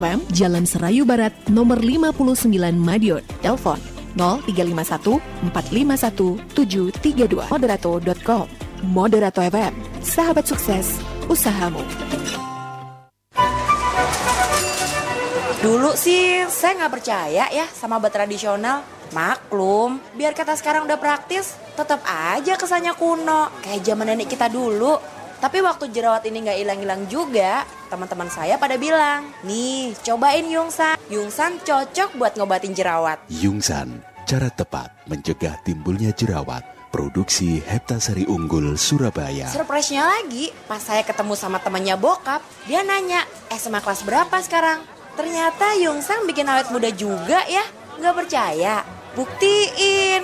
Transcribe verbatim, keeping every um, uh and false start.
Jalan Serayu Barat, nomor lima puluh sembilan Madiun. Telepon nol tiga lima satu empat lima satu tujuh tiga dua. Moderato dot com. Moderato F M, sahabat sukses usahamu. Dulu sih saya nggak percaya ya sama obat tradisional. Maklum, biar kata sekarang udah praktis, tetap aja kesannya kuno, kayak zaman nenek kita dulu. Tapi waktu jerawat ini nggak hilang-hilang juga, teman-teman saya pada bilang, nih cobain Yungsan. Yungsan cocok buat ngobatin jerawat. Yungsan, cara tepat mencegah timbulnya jerawat. Produksi Heptasari Unggul, Surabaya. Surprise-nya lagi, pas saya ketemu sama temannya bokap, dia nanya, S M A kelas berapa sekarang? Ternyata Yungsan bikin awet muda juga ya. Nggak percaya? Buktiin.